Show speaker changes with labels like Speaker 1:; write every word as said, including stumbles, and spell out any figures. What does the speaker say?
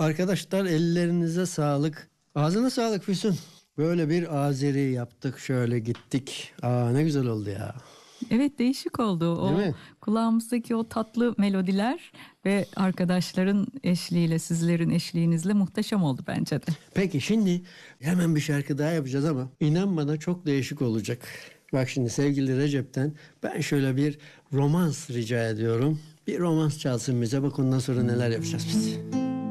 Speaker 1: Arkadaşlar ellerinize sağlık. Ağzına sağlık Füsun. Böyle bir Azeri yaptık, şöyle gittik. Aa, ne güzel oldu ya.
Speaker 2: Evet, değişik oldu. O
Speaker 1: Değil mi?
Speaker 2: kulağımızdaki o tatlı melodiler ve arkadaşların eşliğiyle, sizlerin eşliğinizle muhteşem oldu bence de.
Speaker 1: Peki şimdi hemen bir şarkı daha yapacağız ama inan bana çok değişik olacak. Bak şimdi sevgili Recep'ten ben şöyle bir romans rica ediyorum. Bir romans çalsın bize, bak ondan sonra neler yapacağız biz.